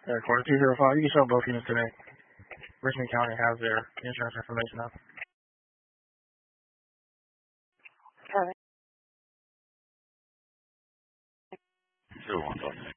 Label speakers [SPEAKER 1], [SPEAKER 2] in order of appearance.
[SPEAKER 1] Quarter 205. You can show both units today. Richmond County has their insurance information up.
[SPEAKER 2] Sure, 1